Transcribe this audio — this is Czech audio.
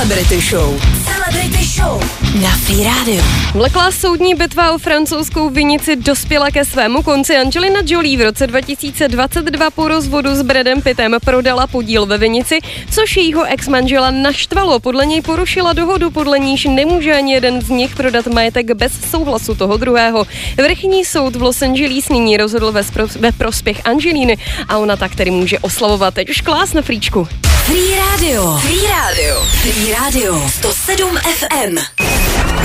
Celebrity Show. Celebrity Show na Free Radio. Vleklá soudní bitva o francouzskou vinici dospěla ke svému konci. Angelina Jolie v roce 2022 po rozvodu s Bradem Pittem prodala podíl ve vinici, což jejího ex-manžela naštvalo. Podle něj porušila dohodu, podle níž nemůže ani jeden z nich prodat majetek bez souhlasu toho druhého. Vrchní soud v Los Angeles nyní rozhodl ve prospěch Angeliny a ona tak tedy může oslavovat. Teď už klás na fríčku. Free Radio. Free Radio. Free Radio. 107 FM.